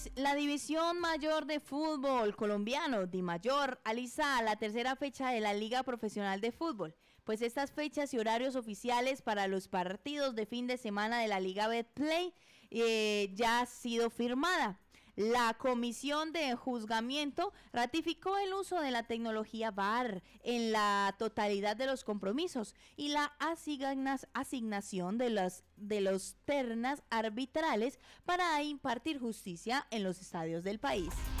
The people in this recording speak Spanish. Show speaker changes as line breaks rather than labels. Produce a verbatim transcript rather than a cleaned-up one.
La División Mayor de Fútbol colombiano, DIMAYOR, alista la tercera fecha de la Liga Profesional de Fútbol, pues estas fechas y horarios oficiales para los partidos de fin de semana de la Liga Betplay eh, ya ha sido firmada. La Comisión de Juzgamiento ratificó el uso de la tecnología V A R en la totalidad de los compromisos y la asignas, asignación de las de los ternas arbitrales para impartir justicia en los estadios del país.